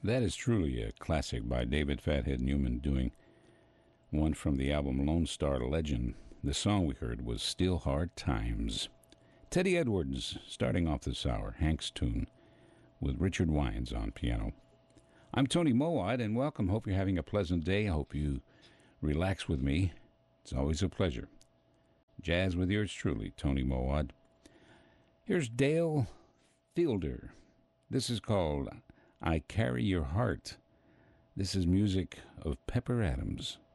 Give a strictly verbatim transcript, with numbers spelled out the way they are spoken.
That is truly a classic by David Fathead Newman, doing one from the album Lone Star Legend. The song we heard was Still Hard Times. Teddy Edwards starting off this hour, Hank's tune, with Richard Wines on piano. I'm Tony Mowat, and welcome. Hope you're having a pleasant day. I hope you relax with me. It's always a pleasure. Jazz with yours truly, Tony Mowat. Here's Dale Fielder. This is called I Carry Your Heart. This is music of Pepper Adams.